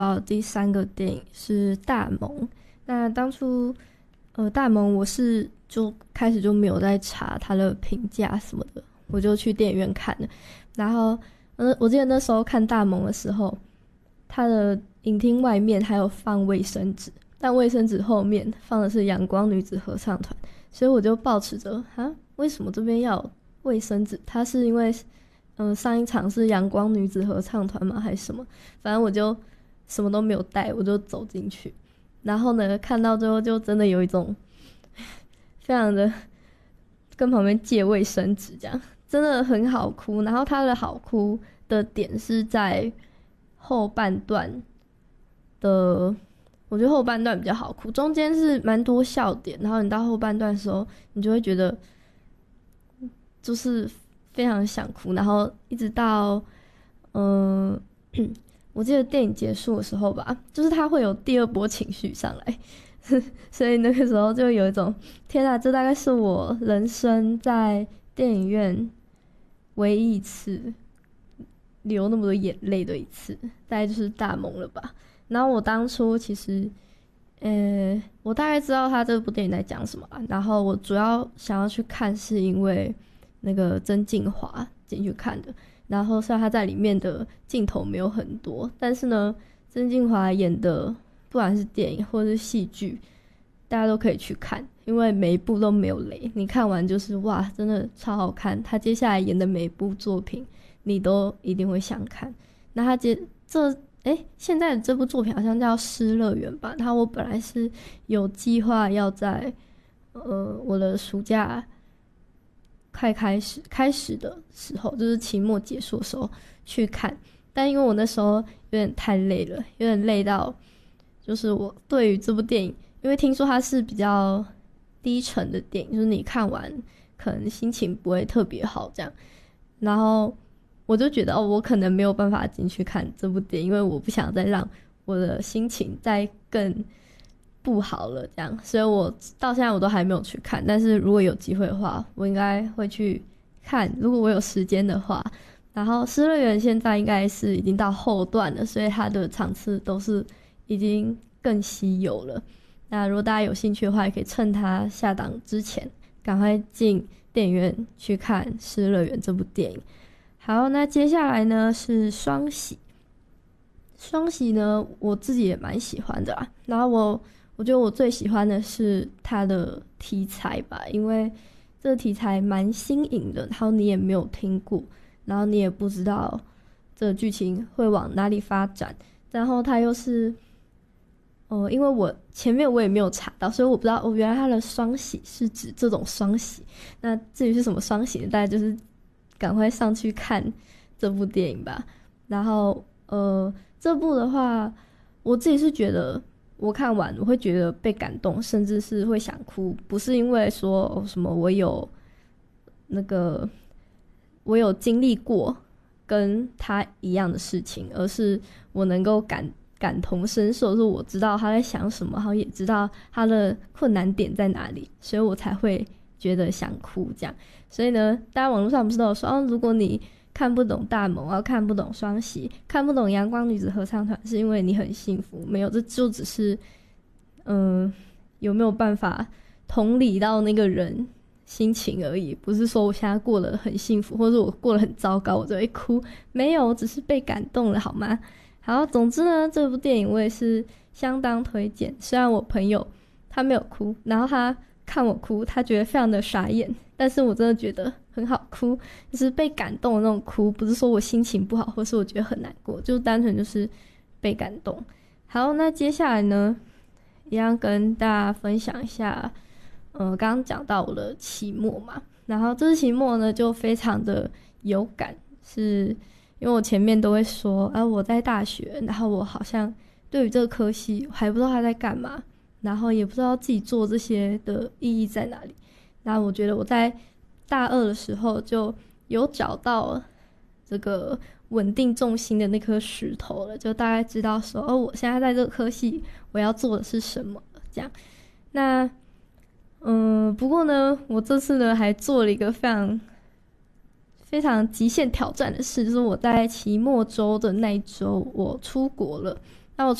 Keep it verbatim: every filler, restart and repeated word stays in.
呃，第三个电影是大萌。那当初呃大萌我是就开始就没有在查他的评价什么的，我就去电影院看了。然后呃我记得那时候看大萌的时候，他的影厅外面还有放卫生纸，但卫生纸后面放的是阳光女子合唱团，所以我就抱持着啊，为什么这边要有卫生纸？他是因为嗯、呃、上一场是阳光女子合唱团吗还是什么？反正我就什么都没有带，我就走进去。然后呢，看到最后就真的有一种非常的跟旁边借卫生纸，这样真的很好哭。然后他的好哭的点是在后半段的，我觉得后半段比较好哭，中间是蛮多笑点，然后你到后半段的时候，你就会觉得就是非常想哭，然后一直到嗯、呃我记得电影结束的时候吧，就是他会有第二波情绪上来，所以那个时候就有一种天啊，这大概是我人生在电影院唯一一次流那么多眼泪的一次，大概就是大萌了吧。然后我当初其实，呃，我大概知道他这部电影在讲什么啊，然后我主要想要去看是因为那个曾敬骅进去看的。然后虽然他在里面的镜头没有很多，但是呢，曾敬骅演的不管是电影或是戏剧，大家都可以去看，因为每一部都没有雷，你看完就是哇，真的超好看。他接下来演的每一部作品，你都一定会想看。那他接这诶现在的这部作品好像叫《失乐园》吧？他我本来是有计划要在呃我的暑假快开始开始的时候，就是期末结束的时候去看，但因为我那时候有点太累了，有点累到，就是我对于这部电影，因为听说它是比较低沉的电影，就是你看完可能心情不会特别好这样，然后我就觉得哦，我可能没有办法进去看这部电影，因为我不想再让我的心情再更不好了这样，所以我到现在我都还没有去看，但是如果有机会的话，我应该会去看，如果我有时间的话。然后失乐园现在应该是已经到后段了，所以它的场次都是已经更稀有了。那如果大家有兴趣的话，也可以趁它下档之前赶快进电影院去看失乐园这部电影。好，那接下来呢是双喜。双喜呢我自己也蛮喜欢的啦，然后我我觉得我最喜欢的是它的题材吧，因为这个题材蛮新颖的，然后你也没有听过，然后你也不知道这个剧情会往哪里发展，然后它又是呃，因为我前面我也没有查到，所以我不知道哦，原来它的双喜是指这种双喜。那至于是什么双喜呢，大家就是赶快上去看这部电影吧。然后呃，这部的话，我自己是觉得我看完我会觉得被感动，甚至是会想哭，不是因为说、哦、什么我有那个我有经历过跟他一样的事情，而是我能够感感同身受，是我知道他在想什么，然后也知道他的困难点在哪里，所以我才会觉得想哭这样。所以呢，大家网络上不是都有说，哦，如果你看不懂大萌，啊，看不懂双喜，看不懂阳光女子合唱团，是因为你很幸福。没有，这就只是嗯、呃，有没有办法同理到那个人心情而已，不是说我现在过得很幸福，或者我过得很糟糕我就会哭，没有，只是被感动了好吗？好，总之呢，这部电影我也是相当推荐。虽然我朋友他没有哭，然后他看我哭，他觉得非常的傻眼，但是我真的觉得很好哭，就是被感动的那种哭，不是说我心情不好，或是我觉得很难过，就单纯就是被感动。好，那接下来呢，一样跟大家分享一下，呃，刚刚讲到我的期末嘛，然后这次期末呢就非常的有感，是因为我前面都会说，啊，我在大学，然后我好像对于这个科系还不知道他在干嘛，然后也不知道自己做这些的意义在哪里。那我觉得我在大二的时候就有找到这个稳定重心的那颗石头了，就大概知道说，哦，我现在在这个科系我要做的是什么这样。那嗯，不过呢，我这次呢还做了一个非常非常极限挑战的事，就是我在期末周的那一周我出国了。